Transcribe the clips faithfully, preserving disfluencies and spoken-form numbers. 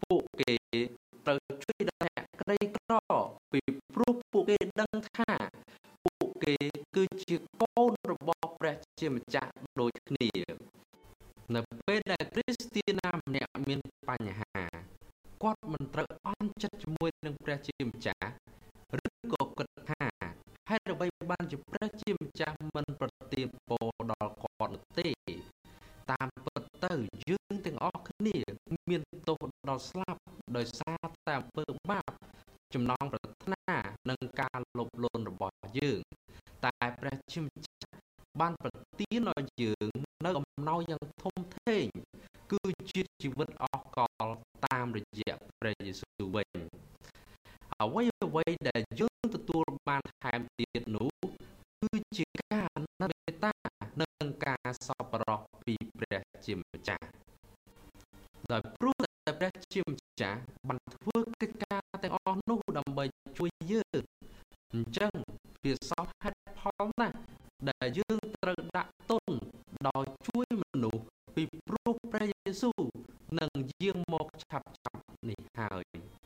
ពួកគេត្រូវជួយដល់អ្នកក្រីក្រពីព្រោះពួកគេដឹងថាពួកគេគឺជាកូនរបស់ព្រះជាម្ចាស់ដូចគ្នានៅពេលដែលគ្រីស្ទានណាម្នាក់មានបញ្ហាគាត់មិនត្រូវអន់ចិត្តជាមួយនឹងព្រះជាម្ចាស់ឬក៏គិតថាហេតុអ្វីបានជាព្រះជាម្ចាស់មិនប្រទានពរដល់គាត់នោះទេតាមពិតទៅយើងទាំងអស់គ្នាមានទោសដល់ស្លាប់ដោយសារតែអំពើបាបចំណងប្រាថ្នានិងការលោភលន់របស់យើងតែព្រះជាម្ចាស់បានប្រទានឲ្យយើងនៅអំណោយយ៉ាងធំធេងគឺជាជីវិតអស់កលតាមរយៈព្រះយេស៊ូវវិញអ្វីអ្វីដែលយើងទទួលបានថែមទៀតនោះគឺជាការអនុមោទនានិងការសប្បុរសពីព្រះជាម្ចាស់ដោយព្រោះតែព្រះជាម្ចាស់បានធ្វើកិច្ចការទាំងអស់នោះដើម្បីជួយយើងអញ្ចឹងវាសមហេតុផលណាស់ដែលយើងត្រូវដាក់ទុនដោយជួយមនុស្សពីព្រោះព្រះយេស៊ូវនឹងយាងមកឆាប់ឆាប់នេះហើយ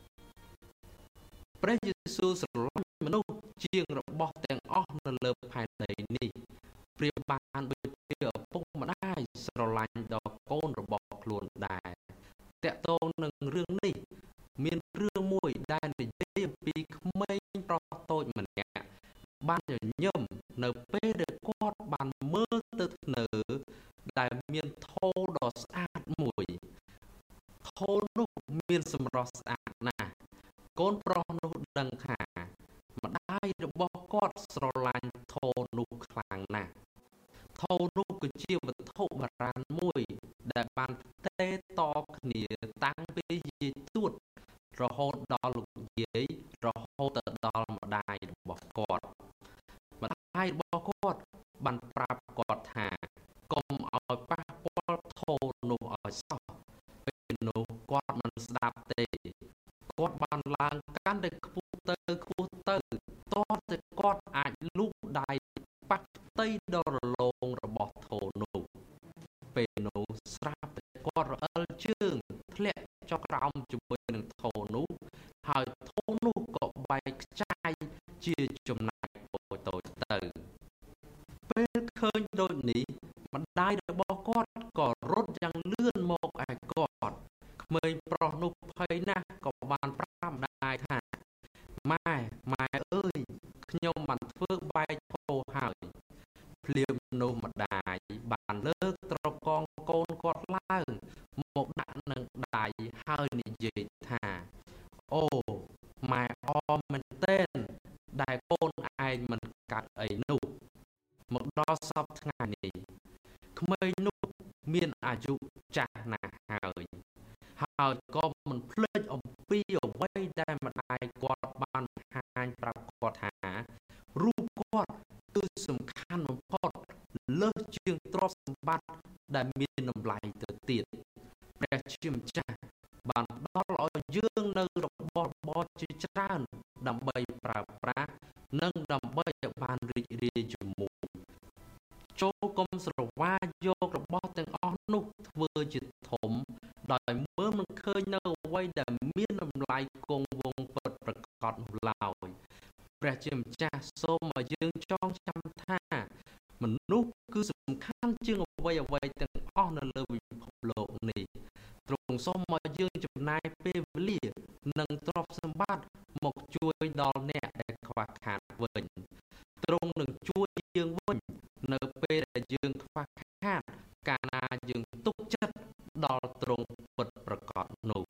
ព្រះយេស៊ូវស្រឡាញ់មនុស្សជាងរបស់ទាំងអស់នៅលើផែនដីនេះប្រៀបបានដូចជាឪពុកម្ដាយស្រឡាញ់ដល់កូនរបស់ខ្លួនដែរតកតងនឹងរឿងនេះមានរឿងមួយដែលនិយាយអំពីក្មេងប្រុសតូចម្នាក់បានញញឹមនៅពេលដែលគាត់បានមើលទៅធ្នើដែលមានថូដ៏ស្អាតមួយថូនោះមានសម្រស់ស្អាតណាស់កូនប្រុសនោះដឹងថាម្ដាយរបស់គាត់ស្រឡាញ់ថូនោះខ្លាំងណាស់ថូនោះគឺជាវត្ថុបុរាណមួយដែលបានផ្ទេរតគ្នាតាំងពីយាយទួតរហូតដល់លោកយាយរហូតទៅដល់ម្ដាយរបស់គាត់ម្ដាយរបស់គាត់បានប្រាប់គាត់ថាកុំឲ្យប៉ះពាល់ថូនោះឲ្យសោះពេលនោះគាត់មិនស្ដាប់ទេគាត់បានឡើងកាន់តែខ្ពស់ទៅខ្ពស់ទៅតោះតែគាត់អាចលូកដៃប៉ះផ្ទៃដ៏រលោងរបស់ថូនោះពេលនោះស្រាប់តែគាត់រអិលជើងធ្លាក់ចុះក្រោមជាមួយនឹងថូនោះហើយថូនោះក៏បែកខ្ចាយជាចំណែកតូចតូចទៅពេលឃើញដូចនេះម្ដាយរបស់គាត់ក៏រត់យ៉ាងលឿនមកឯគាត់ក្មេងប្រុសនោះភ័យណាស់ក៏បានប្រាប់ម្ដាយថាម៉ែម៉ែអើយខ្ញុំបានធ្វើបែកថូហើយភ្លាមនោះម្ដាយបានលើកត្រកងកូនគាត់ឡើងមកដាក់នឹងដៃហើយនិយាយថាអូម៉ែអរមែនទែនដែលកូនឯងមិនកាត់អីនោះមកដល់សពថ្ងៃនេះក្មេងនោះមានអាយុចាស់ណាស់ហើយហើយក៏មិនភ្លេចអំពីអ្វីដែលម្ដាយគាត់បានបង្ហាញប្រាប់គាត់ថារូបគាត់គឺសំខាន់បំផុតលើសជាងទ្រព្យសម្បត្តិដែលមានតម្លៃទៅទៀតព្រះជាម្ចាស់បានផ្ដល់ឲ្យយើងនៅរបស់របរជាច្រើនដើម្បីប្រើប្រាស់និងដើម្បីឲ្យបានរីករាយជាមួយចូលកុំស្រវាយករបស់ទាំងអស់នោះធ្វើជាធំដោយមើលមិនឃើញនៅអ្វីដែលមានតម្លៃគង់វង្សពិតប្រាកដនោះឡើយព្រះជាម្ចាស់សូមឲ្យយើងចងចាំថាមនុស្សគឺសំខាន់ជាងអ្វីអ្វីទាំងអស់នៅលើពិភពលោកនេះទ្រង់សូមឲ្យយើងចំណាយពេលវេលានិងទ្រព្យសម្បត្តិមកជួយដល់អ្នកដែលខ្វះខាតវិញទ្រង់នឹងជួយយើងវិញនៅពេលដែលយើងខ្វះខាតកាលណាយើងទុកចិត្តដល់ទ្រង់ពិតប្រាកដនោះ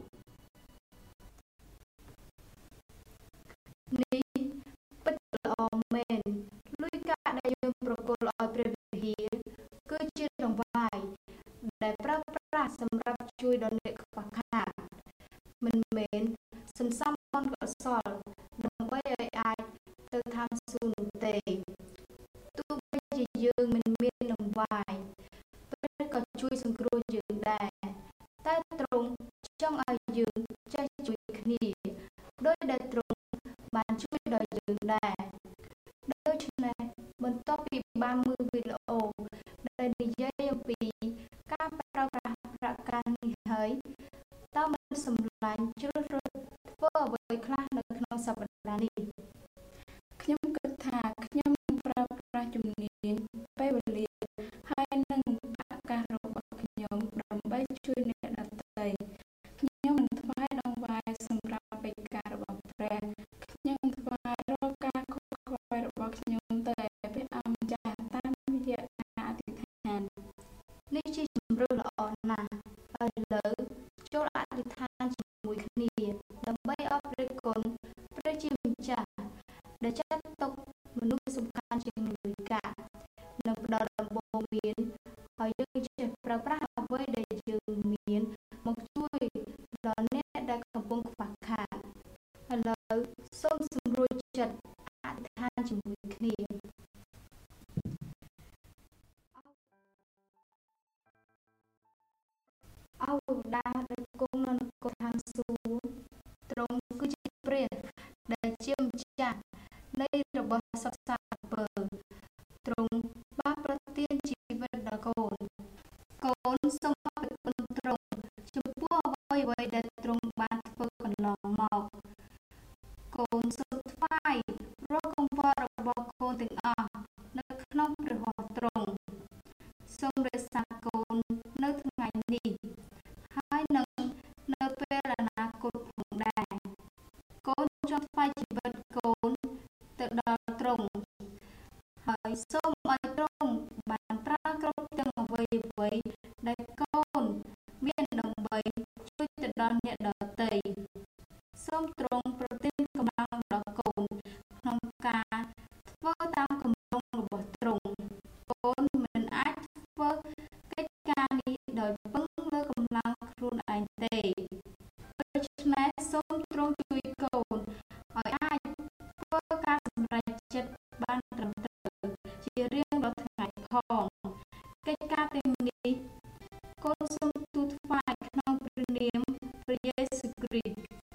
នេះពិតល្អមែនលុយកាក់ដែលយើងប្រគល់ឲ្យព្រះវិហារគឺជាដង្វាយដែលប្រើប្រាស់សម្រាប់ជួយដល់អ្នកខ្វះខាតមិនមែនសន្សំបុណ្យកុសលដើម្បីឲ្យអាចទៅឋានសួគ៌នោះទេទោះបីជាយើងមិនមានដង្វាយព្រះក៏ជួយសង្គ្រោះយើងដែរតែទ្រង់ចង់ឲ្យយើងចេះជួយគ្នាដោយដែលទ្រង់បានជួយដល់យើងដែរដូច្នេះបន្ទាប់ពីបានមើលវីដេអូដែលនិយាយអំពីការប្រើប្រាស់ប្រកាសនេះហើយតើមិនសម្ឡាញ់ជ្រើសរើសធ្វើអ្វីខ្លះនៅក្នុងសប្តាហ៍នេះខ្ញុំគិតថាខ្ញុំនឹងប្រើប្រាស់ជំនាញពេលវេលាហើយនឹងឱកាសរបស់ខ្ញុំដើម្បីជួយអ្នកដទៃខ្ញុំនឹងថ្វាយដង្វាយសម្រាប់កិច្ចការរបស់ព្រះខ្ញុំថ្វាយរាល់ការខុសខ្វល់របស់ខ្ញុំទៅឲ្យព្រះអម្ចាស់តាមរយៈការអធិដ្ឋាននេះជាជម្រើសល្អណាស់ឥឡូវចូលអធិដ្ឋានជាមួយគ្នាដើម្បីអរព្រគុណព្រះជាម្ចាស់ដែលចាត់ទុកមនុស្សសំខាន់ជាងលុយកាក់និងផ្ដល់ដំបូន្មានឲ្យយើងចេះប្រើប្រាស់អ្វីដែលយើងមានមកជួយដល់អ្នកដែលកំពុងខ្វះខាតឥឡូវសូមសម្រួលចិត្តអធិដ្ឋានជាមួយគ្នាអោដាដែលគង់នៅនគរឋានសួគ៌ទ្រង់គឺជាព្រះដែលជាម្ចាស់នៃរបស់សត្វសាពើទ្រង់បានប្រទានជីវិតដល់កូនកូនសូមអរគុណទ្រង់ចំពោះអ្វីអ្វីដែលទ្រង់បានធ្វើកន្លងមកកូនសូមថ្វាយរាល់កង្វល់របស់កូនទាំងអស់នៅក្នុងព្រះហស្ថទ្រង់សូមរក្សាកូននៅថ្ងៃនេះហើយនឹងនៅពេលអនាគតផងដែរកូនចង់ថ្វាយជីវិតកូនទៅដល់ទ្រង់ហើយសូមឲ្យទ្រង់បានប្រើគ្រប់ទាំងអ្វីអ្វីដែលកូនមានដើម្បីជួយទៅដល់អ្នកដទៃសូមទ្រង់ប្រទានកម្លាំងដល់កូនក្នុងការធ្វើតាមគម្រោងរបស់ទ្រង់កូនមិនអាចធ្វើកិច្ចការនេះដោយពឹងលើកម្លាំងខ្លួនឯងទេដូច្នេះសូមទ្រង់ជួយកូនឲ្យអាចធ្វើការសម្រេចចិត្តបានត្រឹមត្រូវជារៀងរាល់ថ្ងៃផងកិច្ចការទាំងនេះកូនសូមទូលថ្វាយក្នុងព្រះនាម